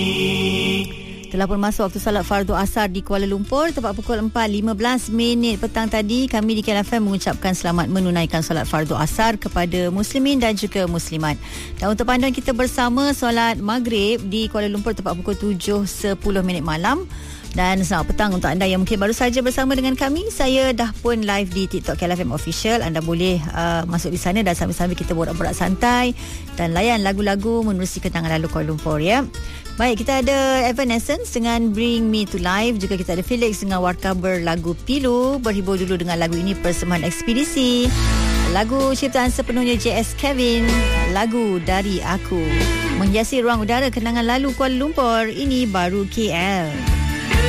Telah pun masuk waktu salat fardu asar di Kuala Lumpur. Tepat pukul 4.15 petang tadi, kami di KLFM mengucapkan selamat menunaikan salat fardu asar kepada muslimin dan juga muslimat. Dan untuk panduan kita bersama, solat maghrib di Kuala Lumpur tepat pukul 7.10 malam. Dan selamat petang untuk anda yang mungkin baru saja bersama dengan kami. Saya dah pun live di TikTok KLFM Official. Anda boleh masuk di sana dan sambil-sambil kita borak-borak santai dan layan lagu-lagu menerusi kenangan lalu Kuala Lumpur, ya. Baik, kita ada Evanescence dengan Bring Me to Life. Juga kita ada Felix dengan Warkaber lagu Pilu. Berhibur dulu dengan lagu ini, persembahan Ekspedisi. Lagu ciptaan sepenuhnya JS Kevin, lagu Dari Aku. Menghiasi ruang udara kenangan lalu Kuala Lumpur. Ini baru KL.